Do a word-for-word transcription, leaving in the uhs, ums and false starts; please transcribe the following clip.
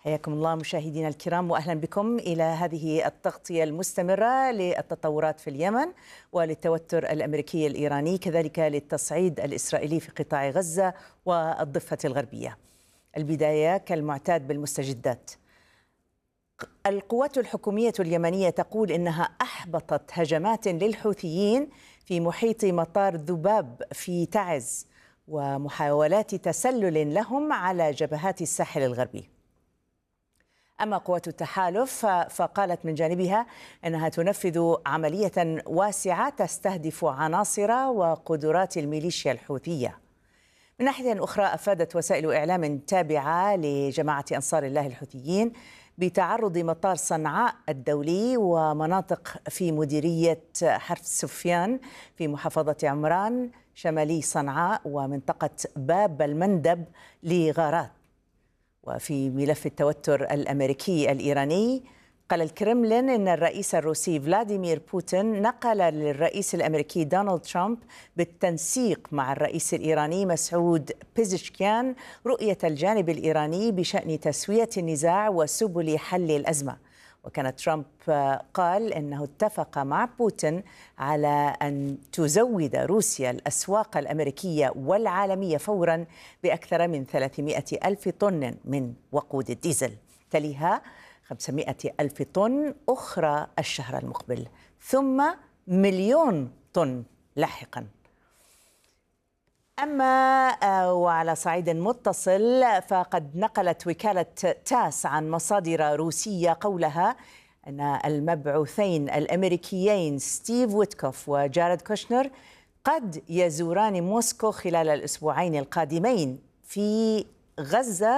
حياكم الله مشاهدينا الكرام، وأهلا بكم إلى هذه التغطية المستمرة للتطورات في اليمن وللتوتر الأمريكي الإيراني، كذلك للتصعيد الإسرائيلي في قطاع غزة والضفة الغربية. البداية كالمعتاد بالمستجدات. القوات الحكومية اليمنية تقول إنها أحبطت هجمات للحوثيين في محيط مطار ذباب في تعز ومحاولات تسلل لهم على جبهات الساحل الغربي. أما قوات التحالف فقالت من جانبها أنها تنفذ عملية واسعة تستهدف عناصر وقدرات الميليشيا الحوثية. من ناحية أخرى، أفادت وسائل إعلام تابعة لجماعة أنصار الله الحوثيين بتعرض مطار صنعاء الدولي ومناطق في مديرية حرف سفيان في محافظة عمران شمالي صنعاء ومنطقة باب المندب لغارات. وفي ملف التوتر الأمريكي الإيراني، قال الكرملين إن الرئيس الروسي فلاديمير بوتين نقل للرئيس الأمريكي دونالد ترامب بالتنسيق مع الرئيس الإيراني مسعود بيزشكيان رؤية الجانب الإيراني بشأن تسوية النزاع وسبل حل الأزمة. وكان ترامب قال إنه اتفق مع بوتين على أن تزود روسيا الأسواق الأمريكية والعالمية فورا بأكثر من ثلاثمائة ألف طن من وقود الديزل، تليها خمسمائة ألف طن أخرى الشهر المقبل، ثم مليون طن لاحقا. أما وعلى صعيد متصل، فقد نقلت وكالة تاس عن مصادر روسية قولها أن المبعوثين الأمريكيين ستيف ويتكوف وجارد كوشنر قد يزوران موسكو خلال الأسبوعين القادمين في غزة